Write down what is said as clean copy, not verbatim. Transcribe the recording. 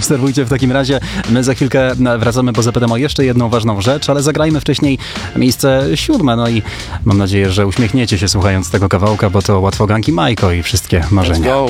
obserwujcie w takim razie. My za chwilkę wracamy, bo zapytam o jeszcze jedną ważną rzecz, ale zagrajmy wcześniej miejsce 7. No i mam nadzieję, że uśmiechniecie się słuchając tego kawałka, bo to Łatwoganki Majko i wszystkie marzenia.